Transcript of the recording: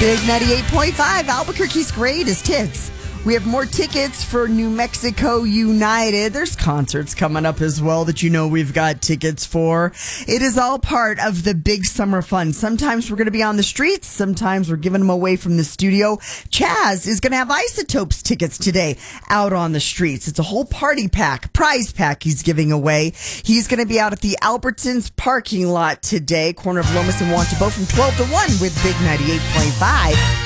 Big 98.5, Albuquerque's greatest hits. We have more tickets for New Mexico United. There's concerts coming up as well that you know we've got tickets for. It is all part of the big summer fun. Sometimes we're going to be on the streets. Sometimes we're giving them away from the studio. Chaz is going to have Isotopes tickets today out on the streets. It's a whole party pack, prize pack he's giving away. He's going to be out at the Albertsons parking lot today, corner of Lomas and Wantabo from 12 to 1 with Big 98.5.